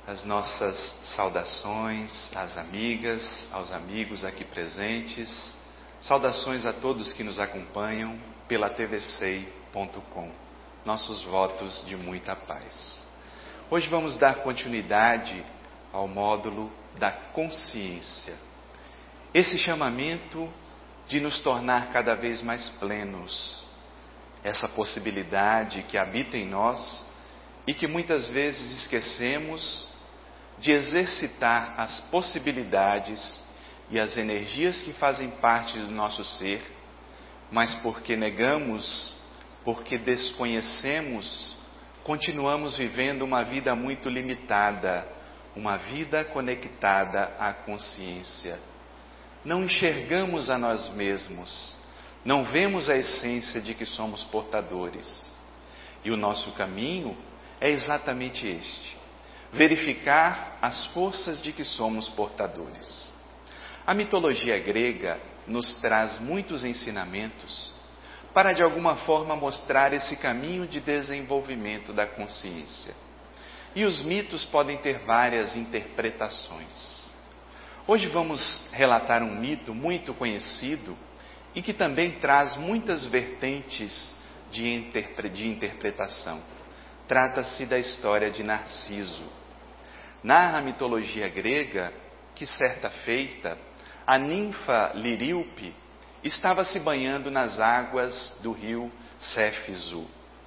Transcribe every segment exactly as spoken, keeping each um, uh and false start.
as nossas saudações às amigas, aos amigos aqui presentes, saudações a todos que nos acompanham pela T V S E I ponto com, nossos votos de muita paz. Hoje vamos dar continuidade ao módulo da consciência, esse chamamento de nos tornar cada vez mais plenos, essa possibilidade que habita em nós e que muitas vezes esquecemos de exercitar as possibilidades e as energias que fazem parte do nosso ser, mas porque negamos, porque desconhecemos, continuamos vivendo uma vida muito limitada, uma vida conectada à consciência. Não enxergamos a nós mesmos, não vemos a essência de que somos portadores. E o nosso caminho é exatamente este: verificar as forças de que somos portadores. A mitologia grega nos traz muitos ensinamentos para de alguma forma mostrar esse caminho de desenvolvimento da consciência. E os mitos podem ter várias interpretações. Hoje vamos relatar um mito muito conhecido e que também traz muitas vertentes de, interpre- de interpretação. Trata-se da história de Narciso. Narra a mitologia grega que, certa feita, a ninfa Liríope estava se banhando nas águas do rio Céfiso.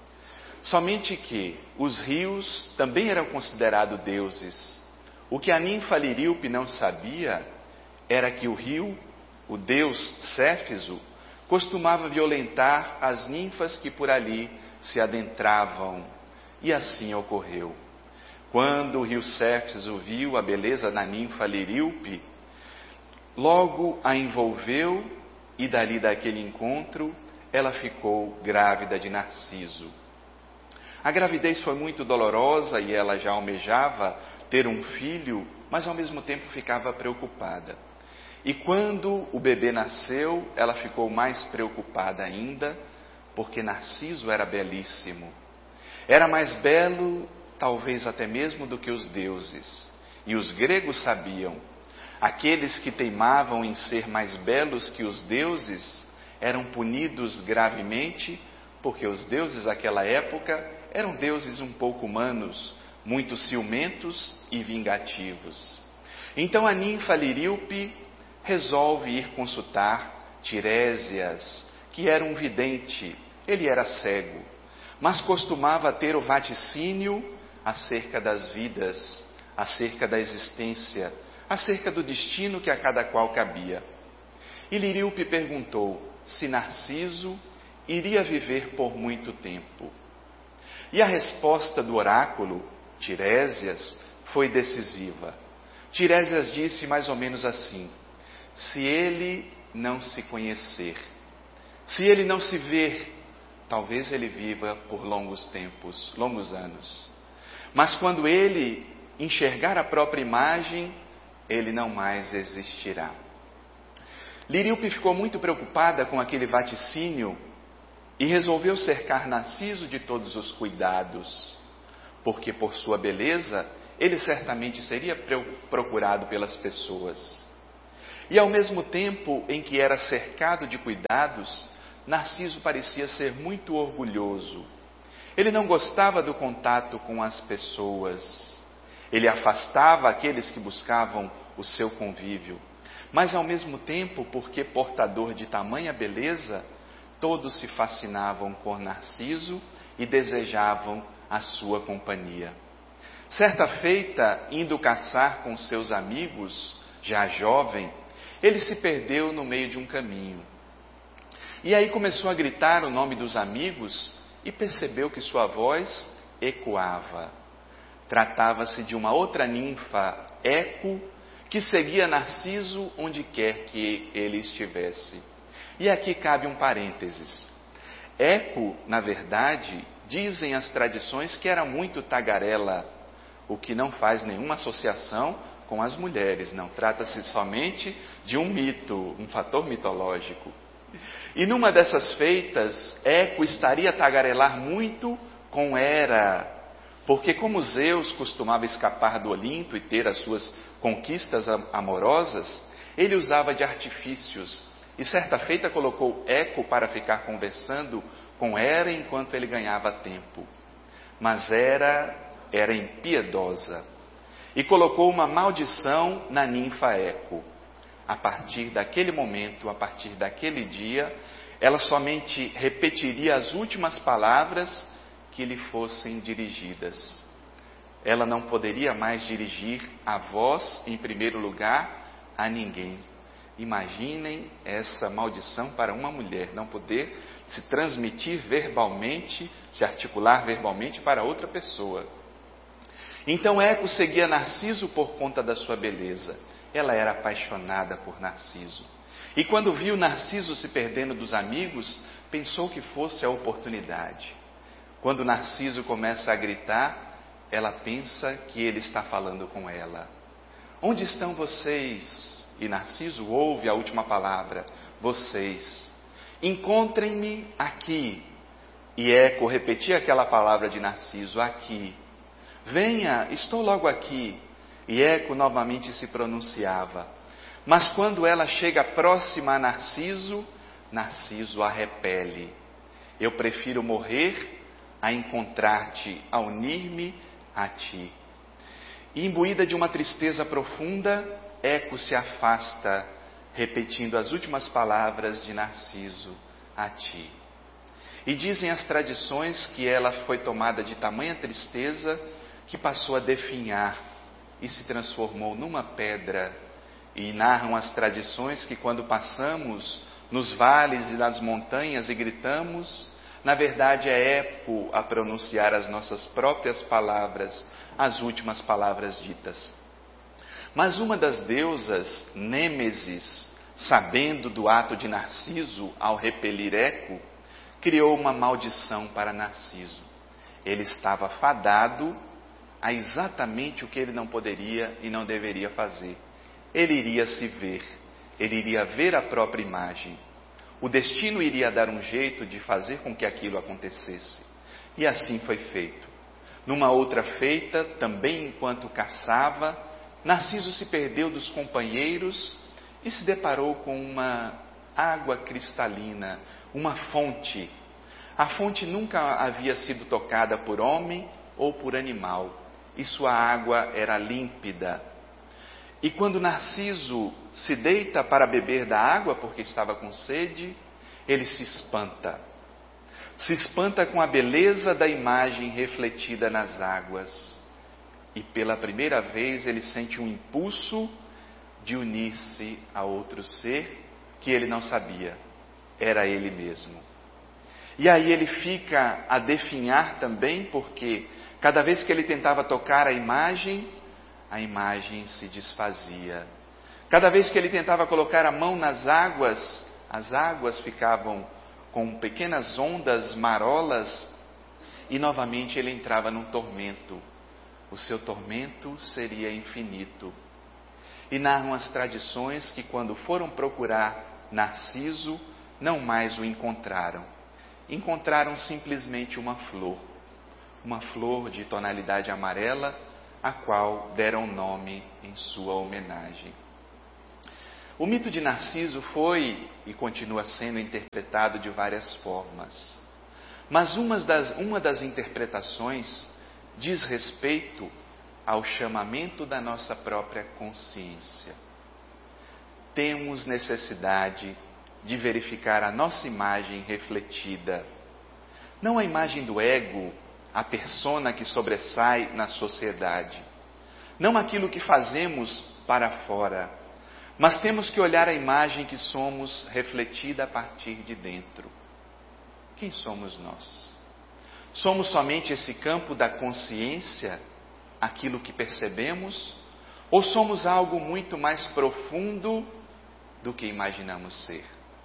Somente que os rios também eram considerados deuses. O que a ninfa Liríope não sabia era que o rio, o deus Céfiso, costumava violentar as ninfas que por ali se adentravam. E assim ocorreu. Quando o rio Céfiso viu a beleza da ninfa Liríope, logo a envolveu e dali daquele encontro ela ficou grávida de Narciso. A gravidez foi muito dolorosa e ela já almejava ter um filho, mas ao mesmo tempo ficava preocupada. E quando o bebê nasceu, ela ficou mais preocupada ainda, porque Narciso era belíssimo. Era mais belo, talvez até mesmo do que os deuses. E os gregos sabiam, aqueles que teimavam em ser mais belos que os deuses eram punidos gravemente, porque os deuses daquela época eram deuses um pouco humanos, muito ciumentos e vingativos. Então a ninfa Liríope resolve ir consultar Tirésias, que era um vidente. Ele era cego, mas costumava ter o vaticínio acerca das vidas, acerca da existência, acerca do destino que a cada qual cabia. E Liríope perguntou se Narciso iria viver por muito tempo. E a resposta do oráculo, Tirésias, foi decisiva. Tirésias disse mais ou menos assim: se ele não se conhecer, se ele não se ver, talvez ele viva por longos tempos, longos anos. Mas quando ele enxergar a própria imagem, ele não mais existirá. Liríope ficou muito preocupada com aquele vaticínio e resolveu cercar Narciso de todos os cuidados, porque por sua beleza ele certamente seria procurado pelas pessoas. E ao mesmo tempo em que era cercado de cuidados, Narciso parecia ser muito orgulhoso. Ele não gostava do contato com as pessoas. Ele afastava aqueles que buscavam o seu convívio. Mas ao mesmo tempo, porque portador de tamanha beleza, todos se fascinavam por Narciso e desejavam a sua companhia. Certa feita, indo caçar com seus amigos, já jovem, ele se perdeu no meio de um caminho. E aí começou a gritar o nome dos amigos e percebeu que sua voz ecoava. Tratava-se de uma outra ninfa, Eco, que seguia Narciso onde quer que ele estivesse. E aqui cabe um parênteses. Eco, na verdade, dizem as tradições que era muito tagarela, o que não faz nenhuma associação com as mulheres, não. Trata-se somente de um mito, um fator mitológico. E numa dessas feitas, Eco estaria a tagarelar muito com Hera, Porque como Zeus costumava escapar do Olimpo e ter as suas conquistas amorosas, ele usava de artifícios e certa feita colocou Eco para ficar conversando com Hera enquanto ele ganhava tempo. Mas Hera era impiedosa e colocou uma maldição na ninfa Eco. A partir daquele momento, a partir daquele dia, ela somente repetiria as últimas palavras que lhe fossem dirigidas. Ela não poderia mais dirigir a voz, em primeiro lugar, a ninguém. Imaginem essa maldição para uma mulher, não poder se transmitir verbalmente, se articular verbalmente para outra pessoa. Então Eco seguia Narciso por conta da sua beleza. Ela era apaixonada por Narciso. E quando viu Narciso se perdendo dos amigos, pensou que fosse a oportunidade. Quando Narciso começa a gritar, ela pensa que ele está falando com ela. Onde estão vocês? E Narciso ouve a última palavra, vocês. Encontrem-me aqui. E Eco repetia aquela palavra de Narciso, aqui. Venha, estou logo aqui. E Eco novamente se pronunciava. Mas quando ela chega próxima a Narciso, Narciso a repele. Eu prefiro morrer a encontrar-te, a unir-me a ti. E imbuída de uma tristeza profunda, Eco se afasta, repetindo as últimas palavras de Narciso, a ti. E dizem as tradições que ela foi tomada de tamanha tristeza que passou a definhar e se transformou numa pedra. E narram as tradições que quando passamos nos vales e nas montanhas e gritamos, na verdade é Eco a pronunciar as nossas próprias palavras, as últimas palavras ditas. Mas uma das deusas, Nêmesis, sabendo do ato de Narciso ao repelir Eco, criou uma maldição para Narciso. Ele estava fadado a exatamente o que ele não poderia e não deveria fazer. Ele iria se ver, ele iria ver a própria imagem. O destino iria dar um jeito de fazer com que aquilo acontecesse. E assim foi feito. Numa outra feita, também enquanto caçava, Narciso se perdeu dos companheiros e se deparou com uma água cristalina, uma fonte. A fonte nunca havia sido tocada por homem ou por animal, e sua água era límpida. E quando Narciso se deita para beber da água, porque estava com sede, ele se espanta. Se espanta com a beleza da imagem refletida nas águas. E pela primeira vez ele sente um impulso de unir-se a outro ser que ele não sabia. Era ele mesmo. E aí ele fica a definhar também, porque cada vez que ele tentava tocar a imagem, a imagem se desfazia. Cada vez que ele tentava colocar a mão nas águas, as águas ficavam com pequenas ondas marolas e novamente ele entrava num tormento. O seu tormento seria infinito. E narram as tradições que quando foram procurar Narciso, não mais o encontraram. Encontraram simplesmente uma flor, uma flor de tonalidade amarela, a qual deram nome em sua homenagem. O mito de Narciso foi e continua sendo interpretado de várias formas, mas uma das, uma das interpretações diz respeito ao chamamento da nossa própria consciência. Temos necessidade de verificar a nossa imagem refletida, não a imagem do ego, a persona que sobressai na sociedade, não aquilo que fazemos para fora, mas temos que olhar a imagem que somos refletida a partir de dentro. Quem somos nós? Somos somente esse campo da consciência, aquilo que percebemos, ou somos algo muito mais profundo do que imaginamos ser?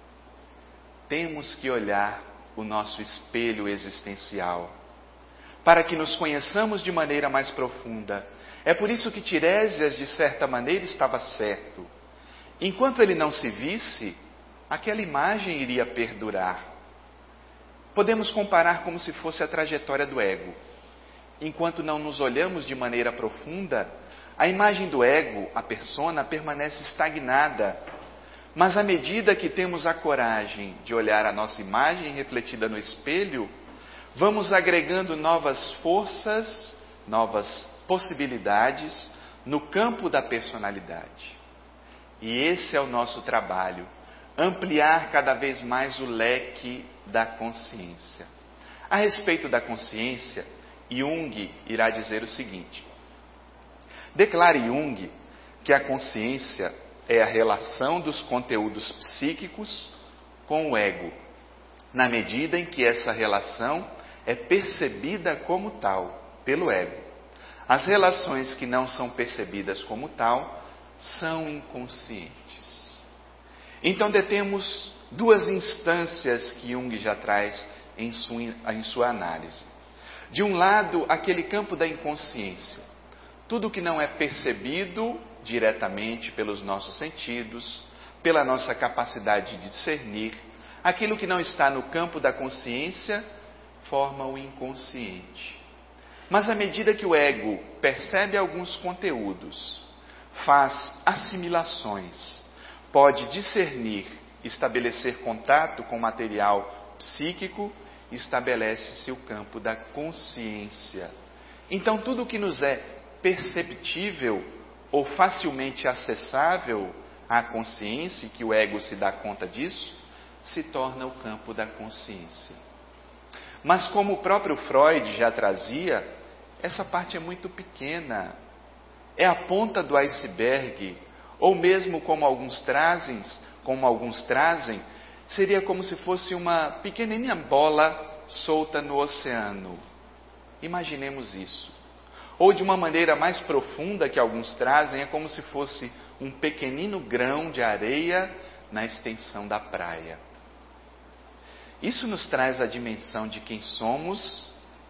Temos que olhar o nosso espelho existencial, para que nos conheçamos de maneira mais profunda. É por isso que Tiresias, de certa maneira, estava certo. Enquanto ele não se visse, aquela imagem iria perdurar. Podemos comparar como se fosse a trajetória do ego. enquanto não nos olhamos de maneira profunda, a imagem do ego, a persona, permanece estagnada. Mas à medida que temos a coragem de olhar a nossa imagem refletida no espelho, vamos agregando novas forças, novas possibilidades no campo da personalidade. E esse é o nosso trabalho, ampliar cada vez mais o leque da consciência. A respeito da consciência, Jung irá dizer o seguinte: declara Jung que a consciência é a relação dos conteúdos psíquicos com o ego, na medida em que essa relação é percebida como tal pelo ego. As relações que não são percebidas como tal são inconscientes. Então detemos duas instâncias que Jung já traz em sua, em sua análise. De um lado, aquele campo da inconsciência. Tudo que não é percebido diretamente pelos nossos sentidos, pela nossa capacidade de discernir, aquilo que não está no campo da consciência, forma o inconsciente. Mas à medida que o ego percebe alguns conteúdos, faz assimilações, pode discernir, estabelecer contato com o material psíquico, estabelece-se o campo da consciência. Então tudo que nos é perceptível ou facilmente acessável à consciência, que o ego se dá conta disso, se torna o campo da consciência. Mas como o próprio Freud já trazia, essa parte é muito pequena, é a ponta do iceberg, ou mesmo como alguns trazem, como alguns trazem, seria como se fosse uma pequenininha bola solta no oceano. Imaginemos isso. Ou de uma maneira mais profunda que alguns trazem, é como se fosse um pequenino grão de areia na extensão da praia. Isso nos traz a dimensão de quem somos,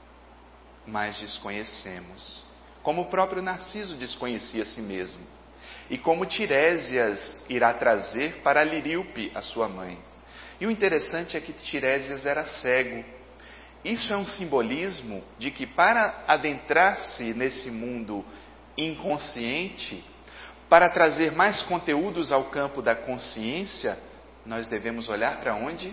mas desconhecemos. Como o próprio Narciso desconhecia a si mesmo. E como Tiresias irá trazer para Liríope, a sua mãe. E o interessante é que Tiresias era cego. Isso é um simbolismo de que para adentrar-se nesse mundo inconsciente, para trazer mais conteúdos ao campo da consciência, nós devemos olhar para onde?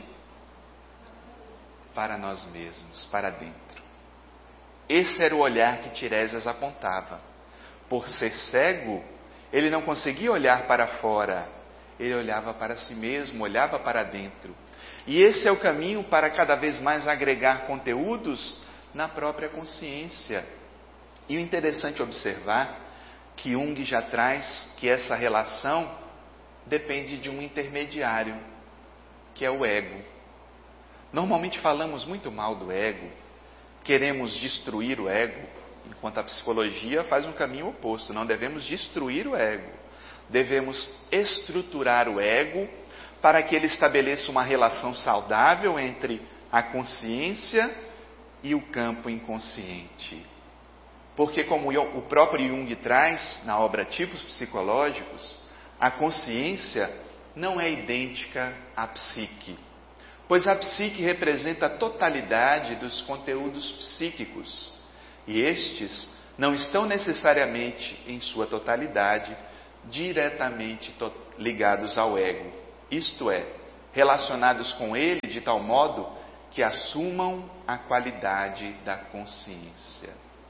Para nós mesmos, para dentro. Esse era o olhar que Tiresias apontava. Por ser cego, ele não conseguia olhar para fora, ele olhava para si mesmo, olhava para dentro. E esse é o caminho para cada vez mais agregar conteúdos na própria consciência. E o interessante é observar que Jung já traz que essa relação depende de um intermediário, que é o ego. Normalmente falamos muito mal do ego, queremos destruir o ego, enquanto a psicologia faz um caminho oposto. Não devemos destruir o ego, devemos estruturar o ego para que ele estabeleça uma relação saudável entre a consciência e o campo inconsciente. Porque, como o próprio Jung traz na obra Tipos Psicológicos, a consciência não é idêntica à psique, pois a psique representa a totalidade dos conteúdos psíquicos, e estes não estão necessariamente, em sua totalidade, diretamente ligados ao ego. Isto é, relacionados com ele de tal modo que assumam a qualidade da consciência.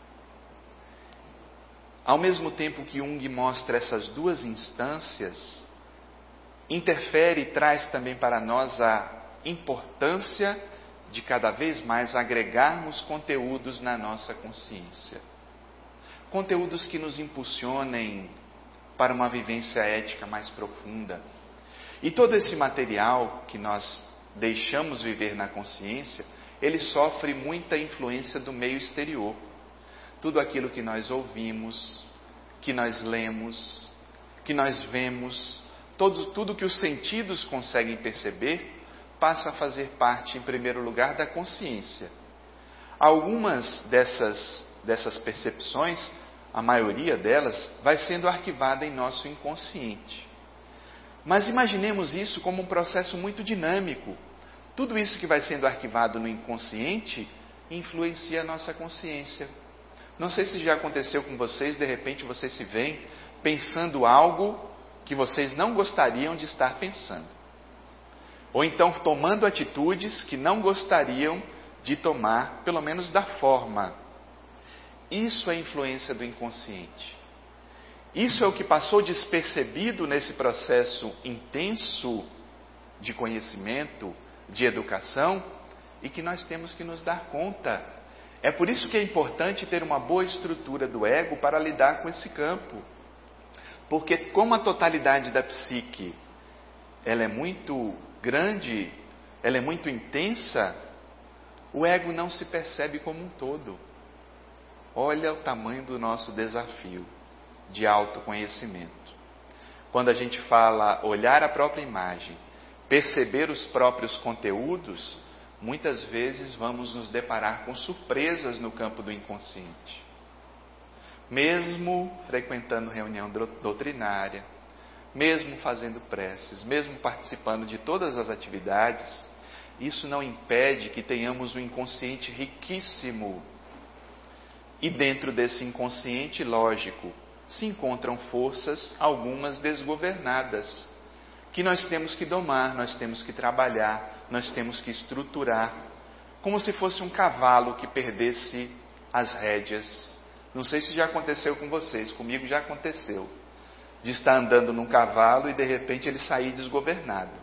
Ao mesmo tempo que Jung mostra essas duas instâncias, interfere e traz também para nós a importância de cada vez mais agregarmos conteúdos na nossa consciência. Conteúdos que nos impulsionem para uma vivência ética mais profunda. E todo esse material que nós deixamos viver na consciência, ele sofre muita influência do meio exterior. Tudo aquilo que nós ouvimos, que nós lemos, que nós vemos, todo, tudo que os sentidos conseguem perceber, passa a fazer parte, em primeiro lugar, da consciência. Algumas dessas, dessas percepções, a maioria delas, vai sendo arquivada em nosso inconsciente. Mas imaginemos isso como um processo muito dinâmico. Tudo isso que vai sendo arquivado no inconsciente influencia a nossa consciência. Não sei se já aconteceu com vocês, de repente vocês se veem pensando algo que vocês não gostariam de estar pensando. Ou então tomando atitudes que não gostariam de tomar, pelo menos da forma. Isso é influência do inconsciente. Isso é o que passou despercebido nesse processo intenso de conhecimento, de educação, e que nós temos que nos dar conta. É por isso que é importante ter uma boa estrutura do ego para lidar com esse campo. Porque como a totalidade da psique, ela é muito grande, ela é muito intensa, o ego não se percebe como um todo. Olha o tamanho do nosso desafio de autoconhecimento. Quando a gente fala olhar a própria imagem, perceber os próprios conteúdos, muitas vezes vamos nos deparar com surpresas no campo do inconsciente. Mesmo frequentando reunião doutrinária, mesmo fazendo preces, mesmo participando de todas as atividades, isso não impede que tenhamos um inconsciente riquíssimo. E dentro desse inconsciente, lógico, se encontram forças, algumas desgovernadas, que nós temos que domar, nós temos que trabalhar, nós temos que estruturar, como se fosse um cavalo que perdesse as rédeas. Não sei se já aconteceu com vocês, comigo já aconteceu, de estar andando num cavalo e de repente ele sair desgovernado.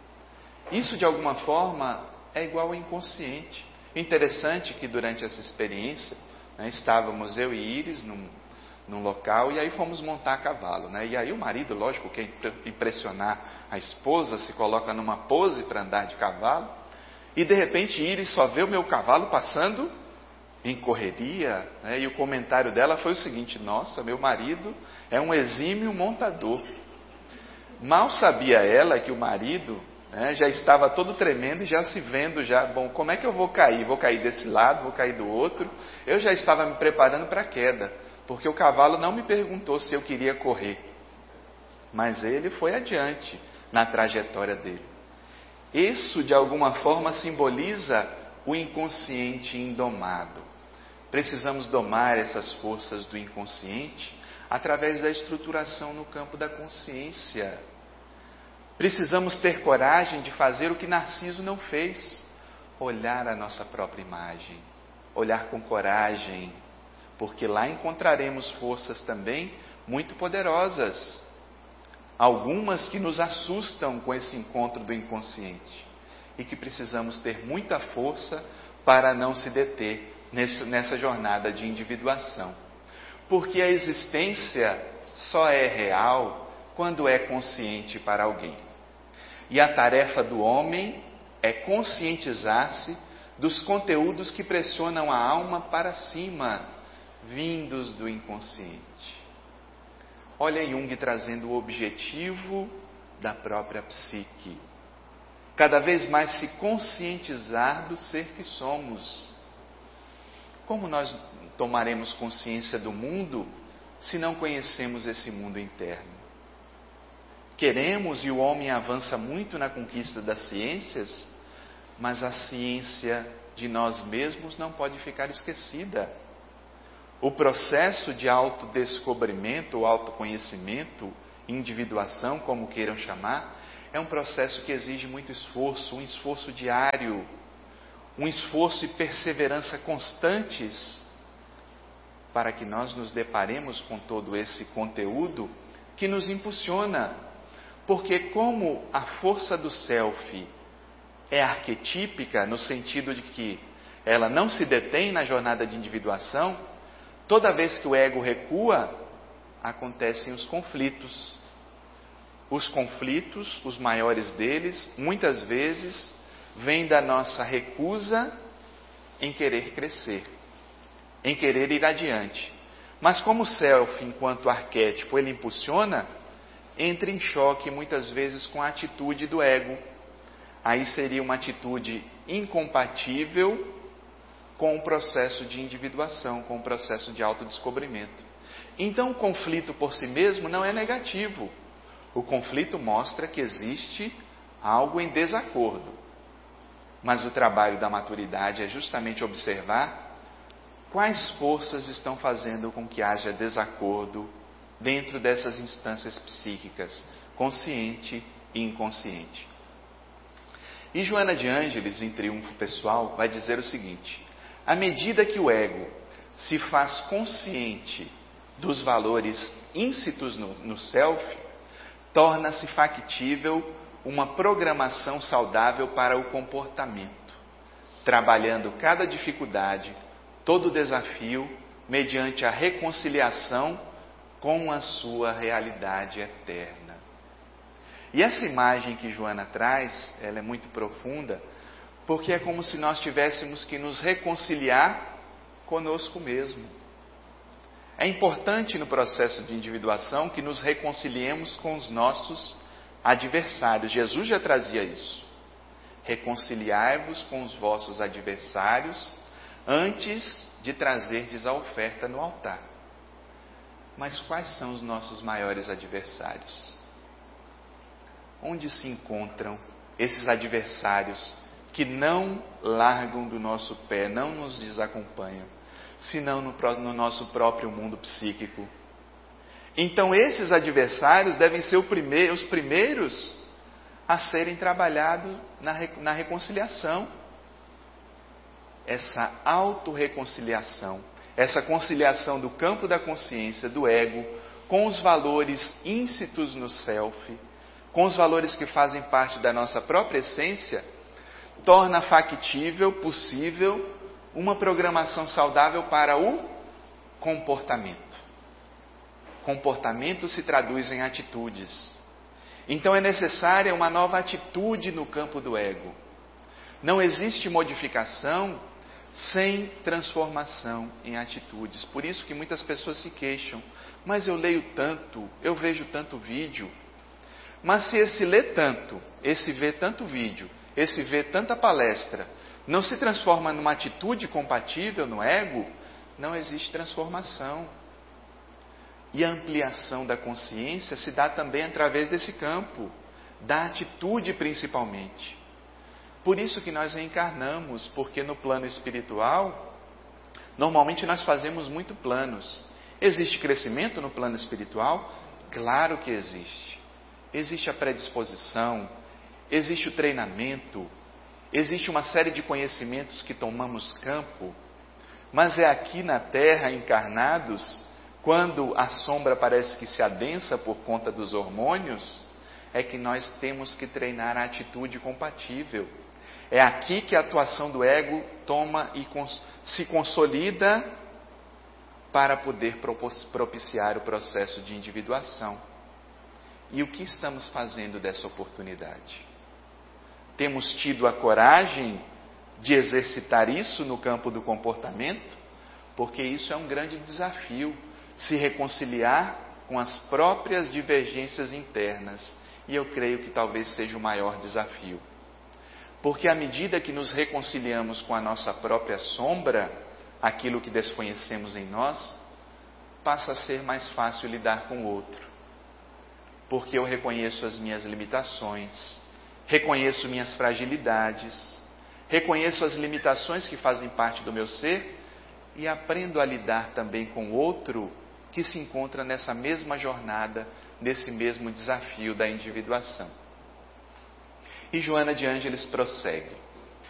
Isso de alguma forma é igual ao inconsciente. Interessante que durante essa experiência, né, estávamos eu e Iris num, num local e aí fomos montar a cavalo, né? E aí o marido, lógico, quer impressionar a esposa, se coloca numa pose para andar de cavalo e de repente Iris só vê o meu cavalo passando em correria, né? E o comentário dela foi o seguinte: nossa, meu marido é um exímio montador. Mal sabia ela que o marido, né, já estava todo tremendo e já se vendo, já, bom, como é que eu vou cair? Vou cair desse lado, vou cair do outro. Eu já estava me preparando para a queda, porque o cavalo não me perguntou se eu queria correr, mas ele foi adiante na trajetória dele. Isso de alguma forma simboliza o inconsciente indomado. Precisamos domar essas forças do inconsciente através da estruturação no campo da consciência. Precisamos ter coragem de fazer o que Narciso não fez: olhar a nossa própria imagem, olhar com coragem, porque lá encontraremos forças também muito poderosas, algumas que nos assustam com esse encontro do inconsciente e que precisamos ter muita força para não se deter nesse, nessa jornada de individuação, porque a existência só é real quando é consciente para alguém. E a tarefa do homem é conscientizar-se dos conteúdos que pressionam a alma para cima, vindos do inconsciente. Olha Jung trazendo o objetivo da própria psique. Cada vez mais se conscientizar do ser que somos. Como nós tomaremos consciência do mundo se não conhecemos esse mundo interno? Queremos, e o homem avança muito na conquista das ciências, mas a ciência de nós mesmos não pode ficar esquecida. O processo de autodescobrimento, ou autoconhecimento, individuação, como queiram chamar, é um processo que exige muito esforço, um esforço diário, um esforço e perseverança constantes, para que nós nos deparemos com todo esse conteúdo que nos impulsiona. Porque como a força do self é arquetípica, no sentido de que ela não se detém na jornada de individuação, toda vez que o ego recua, acontecem os conflitos. Os conflitos, os maiores deles, muitas vezes, vêm da nossa recusa em querer crescer, em querer ir adiante. Mas como o self, enquanto arquétipo, ele impulsiona, entra em choque muitas vezes com a atitude do ego. Aí seria uma atitude incompatível com o processo de individuação, com o processo de autodescobrimento. Então o conflito por si mesmo não é negativo. O conflito mostra que existe algo em desacordo. Mas o trabalho da maturidade é justamente observar Quais forças estão fazendo com que haja desacordo dentro dessas instâncias psíquicas, consciente e inconsciente? E Joana de Ângeles, em Triunfo Pessoal, vai dizer o seguinte: à medida que o ego se faz consciente dos valores íncitos no, no self, torna-se factível uma programação saudável para o comportamento, trabalhando cada dificuldade, todo desafio, mediante a reconciliação com a sua realidade eterna. E essa imagem que Joana traz, ela é muito profunda, porque é como se nós tivéssemos que nos reconciliar conosco mesmo. É importante no processo de individuação que nos reconciliemos com os nossos adversários. Jesus já trazia isso. Reconciliai-vos com os vossos adversários antes de trazerdes a oferta no altar. Mas quais são os nossos maiores adversários? Onde se encontram esses adversários que não largam do nosso pé, não nos desacompanham, senão no, no nosso próprio mundo psíquico? Então esses adversários devem ser o primeir, os primeiros a serem trabalhados na, na reconciliação. Essa autorreconciliação, essa conciliação do campo da consciência, do ego, com os valores íncitos no self, com os valores que fazem parte da nossa própria essência, torna factível, possível, uma programação saudável para o comportamento. Comportamento se traduz em atitudes. Então é necessária uma nova atitude no campo do ego. Não existe modificação sem transformação em atitudes. Por isso que muitas pessoas se queixam: mas eu leio tanto, eu vejo tanto vídeo. Mas se esse ler tanto, esse ver tanto vídeo, esse ver tanta palestra, não se transforma numa atitude compatível no ego, não existe transformação. E a ampliação da consciência se dá também através desse campo, da atitude principalmente. Por isso que nós reencarnamos, porque no plano espiritual, normalmente nós fazemos muito planos. Existe crescimento no plano espiritual? Claro que existe. Existe a predisposição, existe o treinamento, existe uma série de conhecimentos que tomamos campo, mas é aqui na Terra, encarnados, quando a sombra parece que se adensa por conta dos hormônios, é que nós temos que treinar a atitude compatível. É aqui que a atuação do ego toma e se consolida para poder propiciar o processo de individuação. E o que estamos fazendo dessa oportunidade? Temos tido a coragem de exercitar isso no campo do comportamento? Porque isso é um grande desafio, se reconciliar com as próprias divergências internas. E eu creio que talvez seja o maior desafio. Porque à medida que nos reconciliamos com a nossa própria sombra, aquilo que desconhecemos em nós, passa a ser mais fácil lidar com o outro. Porque eu reconheço as minhas limitações, reconheço minhas fragilidades, reconheço as limitações que fazem parte do meu ser e aprendo a lidar também com o outro que se encontra nessa mesma jornada, nesse mesmo desafio da individuação. E Joana de Ângeles prossegue: